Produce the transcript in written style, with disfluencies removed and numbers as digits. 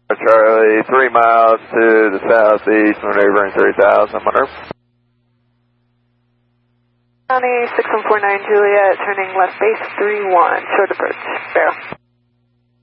Charlie, 3 miles to the southeast, maneuvering 3000, maneuver. County 6149 Juliet, turning left base 31, short approach, fair.